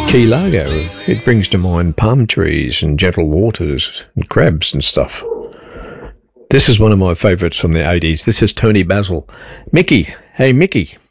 Key Largo. It brings to mind palm trees and gentle waters and crabs and stuff. This is one of my favourites from the 80s. This is Tony Basil. Mickey. Hey, Mickey.